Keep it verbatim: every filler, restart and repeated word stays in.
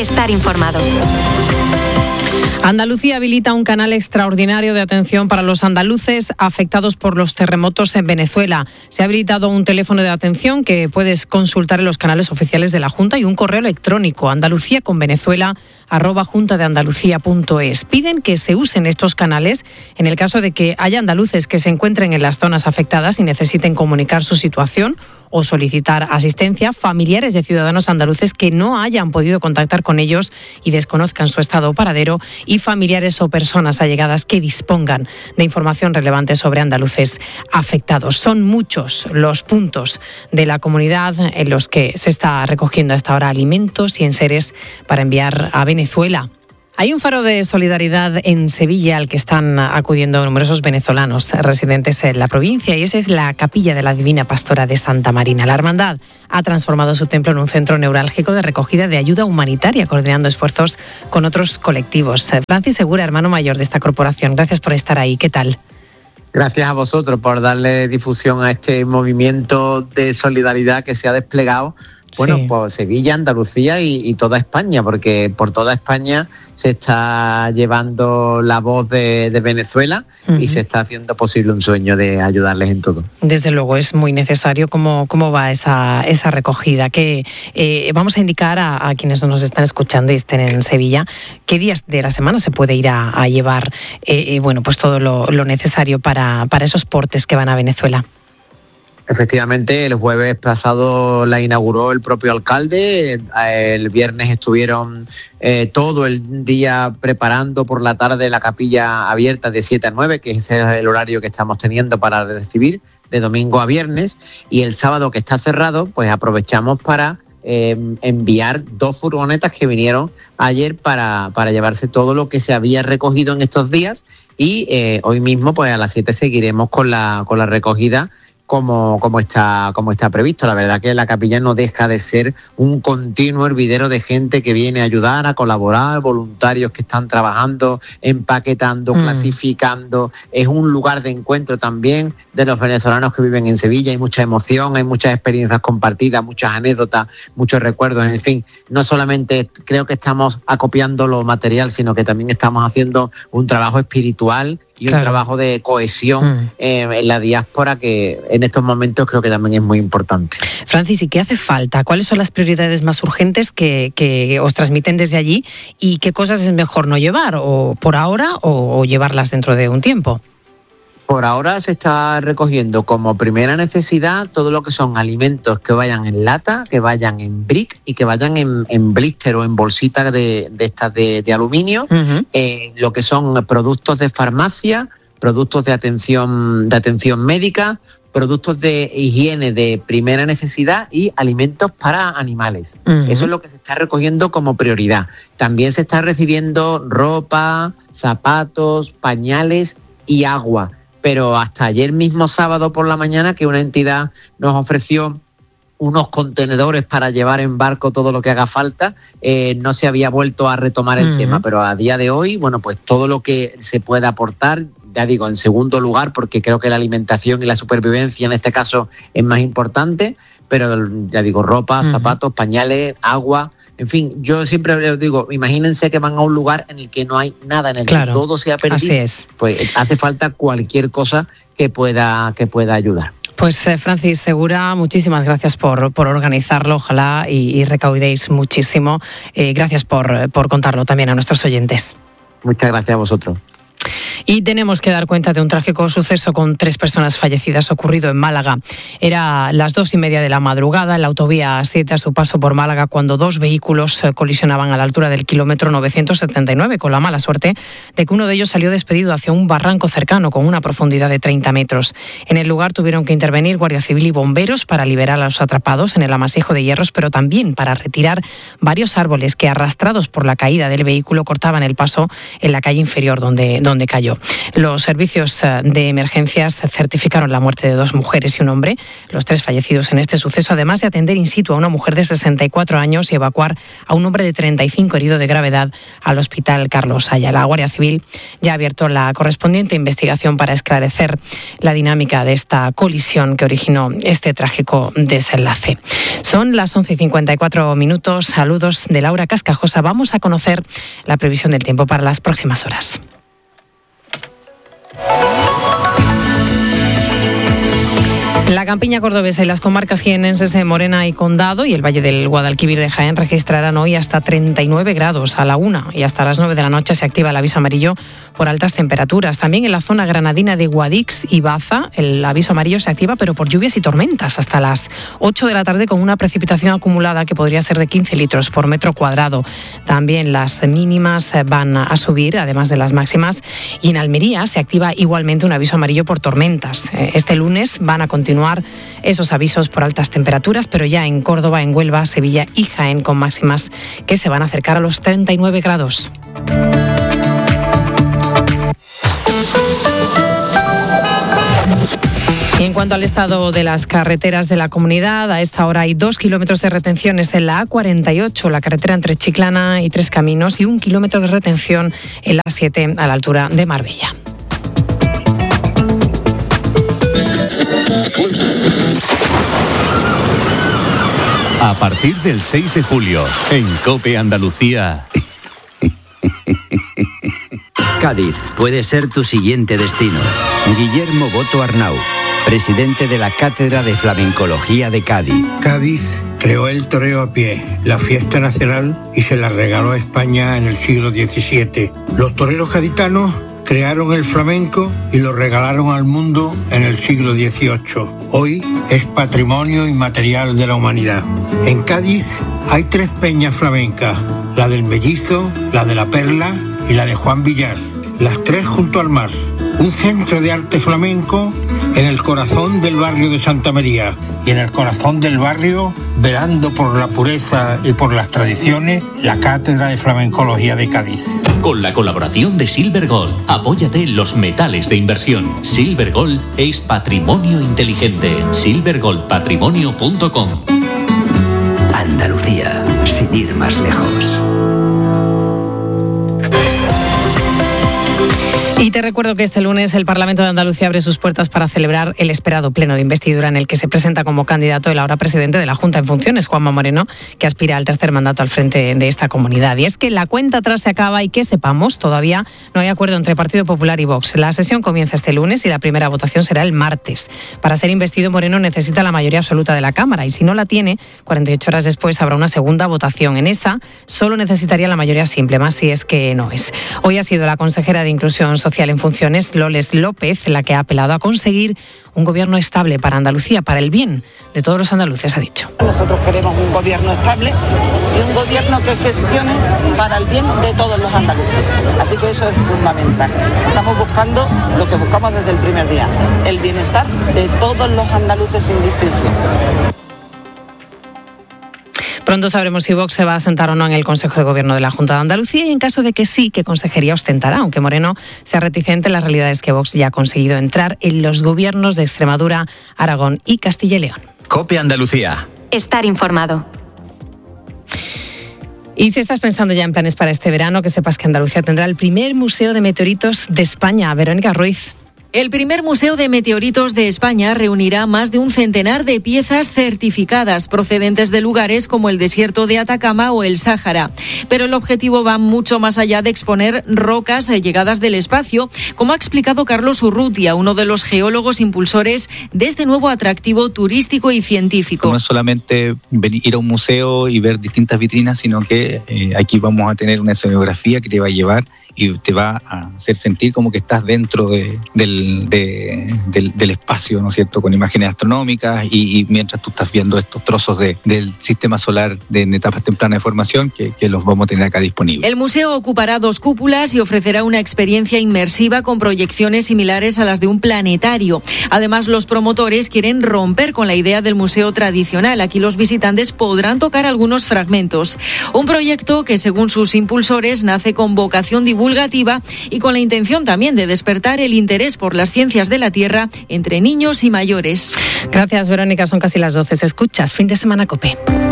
estar informado. Andalucía habilita un canal extraordinario de atención para los andaluces afectados por los terremotos en Venezuela. Se ha habilitado un teléfono de atención que puedes consultar en los canales oficiales de la Junta y un correo electrónico andaluciaconvenezuela arroba juntadeandalucía.es. Piden que se usen estos canales en el caso de que haya andaluces que se encuentren en las zonas afectadas y necesiten comunicar su situación o solicitar asistencia, familiares de ciudadanos andaluces que no hayan podido contactar con ellos y desconozcan su estado o paradero, y familiares o personas allegadas que dispongan de información relevante sobre andaluces afectados. Son muchos los puntos de la comunidad en los que se está recogiendo hasta ahora alimentos y enseres para enviar a Venezuela. Hay un faro de solidaridad en Sevilla al que están acudiendo numerosos venezolanos residentes en la provincia, y esa es la Capilla de la Divina Pastora de Santa Marina. La hermandad ha transformado su templo en un centro neurálgico de recogida de ayuda humanitaria, coordinando esfuerzos con otros colectivos. Francis Segura, hermano mayor de esta corporación, gracias por estar ahí. ¿Qué tal? Gracias a vosotros por darle difusión a este movimiento de solidaridad que se ha desplegado. Bueno, sí. Pues Sevilla, Andalucía y, y toda España, porque por toda España se está llevando la voz de, de Venezuela, uh-huh. y se está haciendo posible un sueño de ayudarles en todo. Desde luego es muy necesario. ¿Cómo, cómo va esa, esa recogida? Que eh, vamos a indicar a, a quienes nos están escuchando y estén en Sevilla qué días de la semana se puede ir a, a llevar eh, bueno, pues todo lo, lo necesario para, para esos portes que van a Venezuela. Efectivamente, el jueves pasado la inauguró el propio alcalde. El viernes estuvieron eh, todo el día preparando por la tarde la capilla abierta de siete a nueve, que ese es el horario que estamos teniendo para recibir de domingo a viernes. Y el sábado, que está cerrado, pues aprovechamos para eh, enviar dos furgonetas que vinieron ayer para, para llevarse todo lo que se había recogido en estos días. Y eh, hoy mismo, pues a las siete seguiremos con la, con la recogida Como, como, está, como está previsto. La verdad que la capilla no deja de ser un continuo hervidero de gente que viene a ayudar, a colaborar, voluntarios que están trabajando, empaquetando, mm. clasificando. Es un lugar de encuentro también de los venezolanos que viven en Sevilla. Hay mucha emoción, hay muchas experiencias compartidas, muchas anécdotas, muchos recuerdos. En fin, no solamente creo que estamos acopiando lo material, sino que también estamos haciendo un trabajo espiritual y claro. un trabajo de cohesión mm. eh, en la diáspora, que en estos momentos creo que también es muy importante. Francis, ¿y qué hace falta? ¿Cuáles son las prioridades más urgentes que, que os transmiten desde allí? ¿Y qué cosas es mejor no llevar, o por ahora, o, o llevarlas dentro de un tiempo? Por ahora se está recogiendo como primera necesidad todo lo que son alimentos que vayan en lata, que vayan en brick y que vayan en, en blister o en bolsitas de, de estas de, de aluminio, uh-huh. eh, lo que son productos de farmacia, productos de atención, de atención médica, productos de higiene de primera necesidad y alimentos para animales. Uh-huh. Eso es lo que se está recogiendo como prioridad. También se está recibiendo ropa, zapatos, pañales y agua. Pero hasta ayer mismo sábado por la mañana, que una entidad nos ofreció unos contenedores para llevar en barco todo lo que haga falta, eh, no se había vuelto a retomar el uh-huh. tema. Pero a día de hoy, bueno, pues todo lo que se pueda aportar, ya digo, en segundo lugar, porque creo que la alimentación y la supervivencia en este caso es más importante, pero ya digo, ropa, uh-huh. zapatos, pañales, agua. En fin, yo siempre les digo, imagínense que van a un lugar en el que no hay nada, en el claro, que todo se ha perdido. Así es. Pues hace falta cualquier cosa que pueda, que pueda ayudar. Pues eh, Francis Segura, muchísimas gracias por, por organizarlo, ojalá y, y recaudéis muchísimo. Eh, gracias por, por contarlo también a nuestros oyentes. Muchas gracias a vosotros. Y tenemos que dar cuenta de un trágico suceso con tres personas fallecidas ocurrido en Málaga. Era las dos y media de la madrugada en la autovía A siete a su paso por Málaga, cuando dos vehículos colisionaban a la altura del kilómetro novecientos setenta y nueve, con la mala suerte de que uno de ellos salió despedido hacia un barranco cercano con una profundidad de treinta metros. En el lugar tuvieron que intervenir Guardia Civil y bomberos para liberar a los atrapados en el amasijo de hierros, pero también para retirar varios árboles que, arrastrados por la caída del vehículo, cortaban el paso en la calle inferior donde, donde cayó. suicidio. Los servicios de emergencias certificaron la muerte de dos mujeres y un hombre, los tres fallecidos en este suceso, además de atender in situ a una mujer de sesenta y cuatro años y evacuar a un hombre de treinta y cinco herido de gravedad al hospital Carlos Haya. La Guardia Civil ya ha abierto la correspondiente investigación para esclarecer la dinámica de esta colisión que originó este trágico desenlace. Son las once y cincuenta y cuatro minutos. Saludos de Laura Cascajosa. Vamos a conocer la previsión del tiempo para las próximas horas. La campiña cordobesa y las comarcas jienenses en Morena y Condado y el Valle del Guadalquivir de Jaén registrarán hoy hasta treinta y nueve grados a la una y hasta las nueve de la noche se activa el aviso amarillo por altas temperaturas. También en la zona granadina de Guadix y Baza el aviso amarillo se activa pero por lluvias y tormentas hasta las ocho de la tarde con una precipitación acumulada que podría ser de quince litros por metro cuadrado. También las mínimas van a subir además de las máximas y en Almería se activa igualmente un aviso amarillo por tormentas. Este lunes van a continuar esos avisos por altas temperaturas, pero ya en Córdoba, en Huelva, Sevilla y Jaén con máximas que se van a acercar a los treinta y nueve grados. Y en cuanto al estado de las carreteras de la comunidad, a esta hora hay dos kilómetros de retenciones en la A cuarenta y ocho, la carretera entre Chiclana y Tres Caminos, y un kilómetro de retención en la A siete a la altura de Marbella. A partir del seis de julio, en COPE Andalucía. Cádiz puede ser tu siguiente destino. Guillermo Boto Arnau, presidente de la Cátedra de Flamencología de Cádiz. Cádiz creó el toreo a pie, la fiesta nacional, y se la regaló a España en el siglo diecisiete. Los toreros gaditanos crearon el flamenco y lo regalaron al mundo en el siglo dieciocho. Hoy es patrimonio inmaterial de la humanidad. En Cádiz hay tres peñas flamencas, la del Mellizo, la de la Perla y la de Juan Villar, las tres junto al mar. Un centro de arte flamenco en el corazón del barrio de Santa María y en el corazón del barrio, velando por la pureza y por las tradiciones, la Cátedra de Flamencología de Cádiz. Con la colaboración de Silver Gold, apóyate en los metales de inversión. Silver Gold es patrimonio inteligente. silver gold patrimonio punto com. Andalucía, sin ir más lejos. Y te recuerdo que este lunes el Parlamento de Andalucía abre sus puertas para celebrar el esperado pleno de investidura en el que se presenta como candidato el ahora presidente de la Junta en funciones, Juanma Moreno, que aspira al tercer mandato al frente de esta comunidad. Y es que la cuenta atrás se acaba y que sepamos, todavía no hay acuerdo entre Partido Popular y Vox. La sesión comienza este lunes y la primera votación será el martes. Para ser investido, Moreno necesita la mayoría absoluta de la Cámara y si no la tiene, cuarenta y ocho horas después habrá una segunda votación. En esa solo necesitaría la mayoría simple, más si es que no es. Hoy ha sido la consejera de Inclusión Social en funciones, Loles López, la que ha apelado a conseguir un gobierno estable para Andalucía, para el bien de todos los andaluces, ha dicho. Nosotros queremos un gobierno estable y un gobierno que gestione para el bien de todos los andaluces. Así que eso es fundamental. Estamos buscando lo que buscamos desde el primer día, el bienestar de todos los andaluces sin distinción. Pronto sabremos si Vox se va a sentar o no en el Consejo de Gobierno de la Junta de Andalucía y en caso de que sí, qué consejería ostentará, aunque Moreno sea reticente, la realidad es que Vox ya ha conseguido entrar en los gobiernos de Extremadura, Aragón y Castilla y León. COPE Andalucía. Estar informado. Y si estás pensando ya en planes para este verano, que sepas que Andalucía tendrá el primer museo de meteoritos de España. Verónica Ruiz. El primer Museo de Meteoritos de España reunirá más de un centenar de piezas certificadas procedentes de lugares como el desierto de Atacama o el Sáhara. Pero el objetivo va mucho más allá de exponer rocas llegadas del espacio, como ha explicado Carlos Urrutia, uno de los geólogos impulsores de este nuevo atractivo turístico y científico. No es solamente ir a un museo y ver distintas vitrinas, sino que eh, aquí vamos a tener una escenografía que te va a llevar y te va a hacer sentir como que estás dentro de, del del, de, del, del espacio, ¿no es cierto?, con imágenes astronómicas y, y mientras tú estás viendo estos trozos de, del sistema solar de, en etapas tempranas de formación que, que los vamos a tener acá disponibles. El museo ocupará dos cúpulas y ofrecerá una experiencia inmersiva con proyecciones similares a las de un planetario. Además, los promotores quieren romper con la idea del museo tradicional. Aquí los visitantes podrán tocar algunos fragmentos. Un proyecto que, según sus impulsores, nace con vocación divulgativa y con la intención también de despertar el interés por las ciencias de la Tierra entre niños y mayores. Gracias, Verónica. Son casi las doce. Escuchas Fin de Semana COPE.